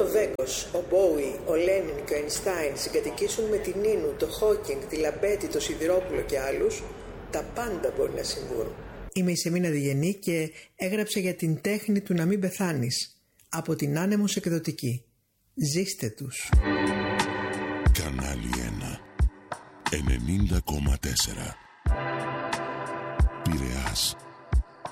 ο Βέγκος, ο Μπόουι, ο Λένιν και ο Αϊνστάιν συγκατοικήσουν με την Νίνου, το Χόκινγκ, τη Λαμπέτη, το Σιδηρόπουλο και άλλους, τα πάντα μπορεί να συμβούν. Είμαι η Σεμίνα Διγενή και έγραψα για την τέχνη του να μην πεθάνεις από την Άνεμος Εκδοτική. Ζήστε τους. Κανάλι 1 90,4 Πειραιάς.